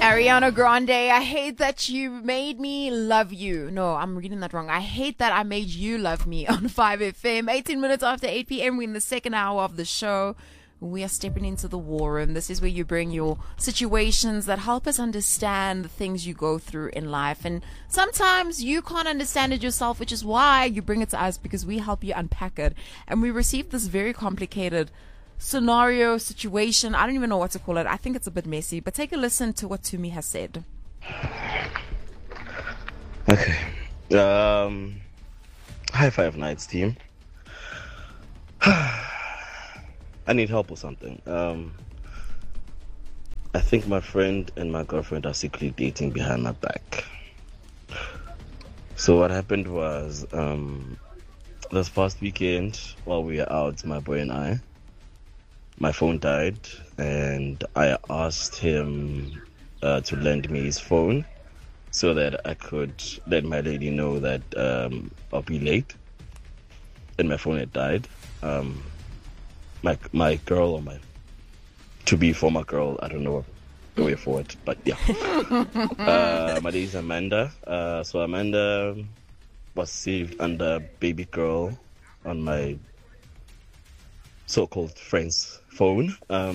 Ariana Grande, I hate that you made me love you. No, I'm reading that wrong. I hate that I made you love me on 5FM. 18 minutes after 8 p.m. We're in the second hour of the show. We are stepping into the war room. This is where you bring your situations that help us understand the things you go through in life. And sometimes you can't understand it yourself, which is why you bring it to us, because we help you unpack it. And we received this very complicated scenario, situation. I don't even know what to call it. I think it's a bit messy, but take a listen to what Tumi has said. Okay. High Five Nights team. I need help with something. I think my friend and my girlfriend are secretly dating behind my back. So what happened was, this past weekend, while we were out, my boy and I, my phone died, and I asked him to lend me his phone so that I could let my lady know that I'll be late. And my phone had died. My girl, or my to-be former girl, I don't know the way forward, but yeah. My name is Amanda. So Amanda was saved under baby girl on my so-called friend's phone.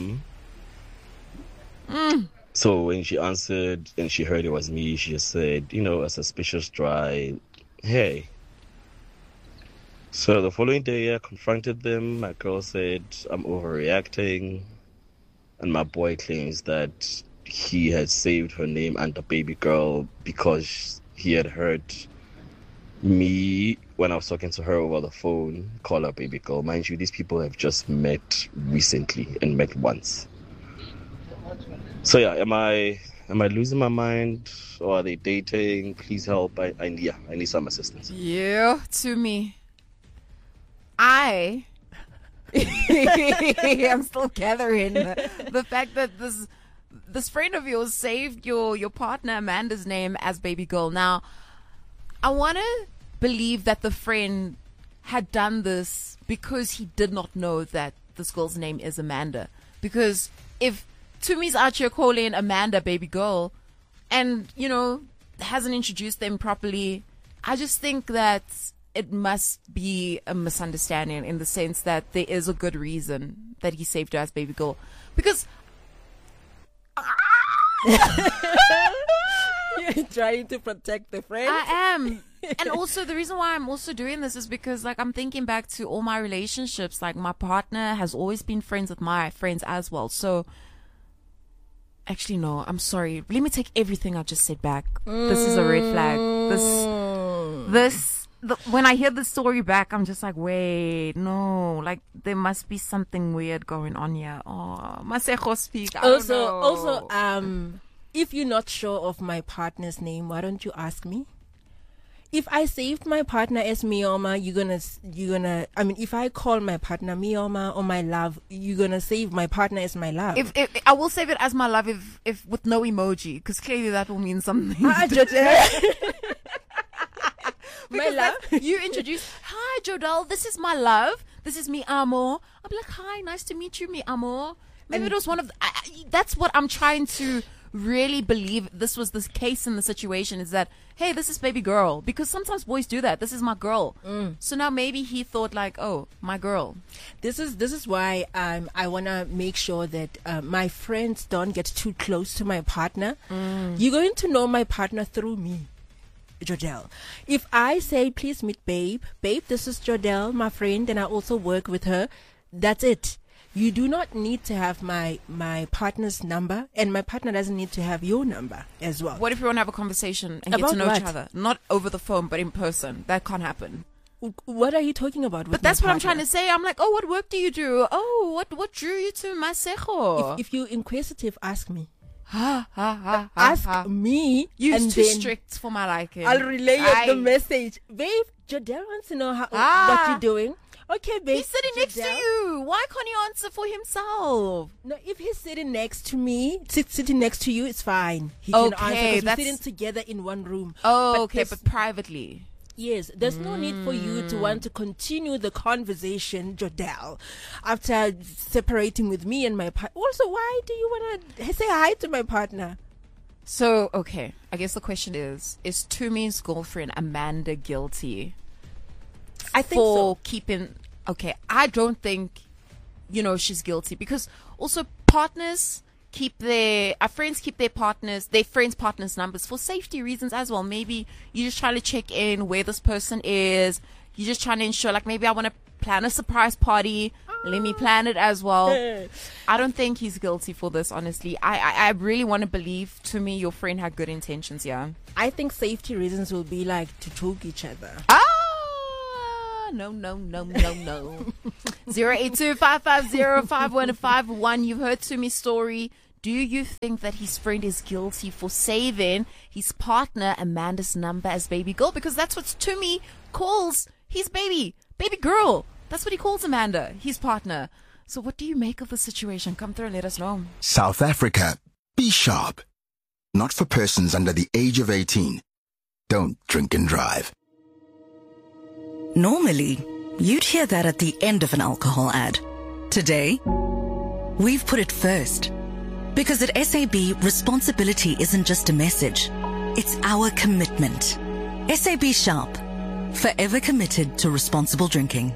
So when she answered and she heard it was me, she just said, a suspicious dry, hey. So the following day, I confronted them. My girl said I'm overreacting, and my boy claims that he had saved her name under baby girl because he had heard me, when I was talking to her over the phone, call her baby girl. Mind you, these people have just met recently and met once. So yeah, am I losing my mind, or are they dating? Please help. I need some assistance. Yeah, to me. I'm still gathering the fact that this friend of yours saved your partner Amanda's name as baby girl. Now, I want to believe that the friend had done this because he did not know that this girl's name is Amanda. Because if Tumi's out here calling Amanda baby girl and, hasn't introduced them properly, I just think that it must be a misunderstanding in the sense that there is a good reason that he saved her as baby girl. Because you're trying to protect the friend. I am. And also the reason why I'm also doing this is because I'm thinking back to all my relationships. My partner has always been friends with my friends as well. So actually, no, I'm sorry. Let me take everything I just said back. This is a red flag. When I hear the story back, I'm just like, wait, no, there must be something weird going on here. Oh, Masego speak. Also, if you're not sure of my partner's name, why don't you ask me? If I saved my partner as Mioma, you're gonna. I mean, if I call my partner Mioma or my love, you're gonna save my partner as my love. If I will save it as my love, if with no emoji, because clearly that will mean something. My love, you introduce, hi Jodel, this is my love, this is mi amor. I'm like, hi, nice to meet you, mi amor. Maybe it was one of that's what I'm trying to really believe. This was the case in the situation, is that, hey, this is baby girl, because sometimes boys do that. This is my girl. So now maybe he thought oh, my girl. This is why I want to make sure that my friends don't get too close to my partner. You're going to know my partner through me, Jodel. If I say, please meet babe, this is Jodel, my friend, and I also work with her, that's it. You do not need to have my partner's number, and my partner doesn't need to have your number as well. What if you want to have a conversation and get to know each other? Not over the phone, but in person. That can't happen. What are you talking about? But that's what I'm trying to say. I'm like, oh, what work do you do? Oh, what drew you to Masego? If you're inquisitive, ask me. Ask me. You're and too then strict for my liking. I'll relay the message. Babe, Jodel wants to know what you're doing. Okay, babe. He's sitting next to you. Why can't he answer for himself? No, if he's sitting next to me, sitting next to you, it's fine. He can answer because we're sitting together in one room. Oh, but privately. Yes, there's no need for you to want to continue the conversation, Jodel, after separating with me and my partner. Also, why do you want to say hi to my partner? So, okay, I guess the question is Tumi's girlfriend Amanda guilty I think for so. keeping... Okay, I don't think, she's guilty, because also partners our friends keep their friends' partners' numbers for safety reasons as well. Maybe you're just trying to check in where this person is. You're just trying to ensure, like, maybe I want to plan a surprise party. Let me plan it as well. I don't think he's guilty for this, honestly. I really want to believe, to me, your friend had good intentions, yeah. I think safety reasons will be like to choke each other. No. 082-550-5151. You've heard Tumi's story. Do you think that his friend is guilty for saving his partner Amanda's number as baby girl? Because that's what Tumi calls his baby girl. That's what he calls Amanda, his partner. So what do you make of the situation? Come through and let us know. South Africa, be sharp. Not for persons under the age of 18. Don't drink and drive. Normally, you'd hear that at the end of an alcohol ad. Today, we've put it first. Because at SAB, responsibility isn't just a message. It's our commitment. SAB Sharp. Forever committed to responsible drinking.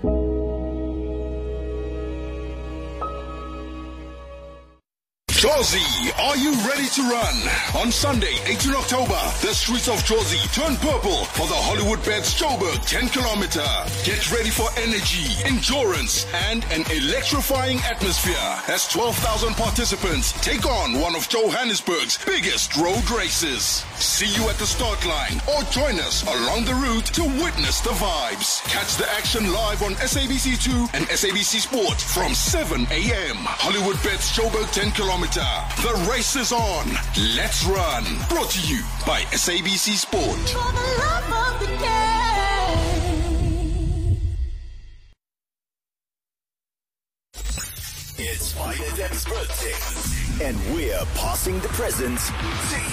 Jozi, are you ready to run? On Sunday, 18 October, the streets of Jozi turn purple for the Hollywood Bets Joburg 10-kilometer. Get ready for energy, endurance, and an electrifying atmosphere as 12,000 participants take on one of Johannesburg's biggest road races. See you at the start line or join us along the route to witness the vibes. Catch the action live on SABC2 and SABC Sport from 7 a.m. Hollywood Bets Joburg 10-kilometer. The race is on. Let's run. Brought to you by SABC Sport. For the love of the game. It's Bernadette's birthday, and we're passing the presents to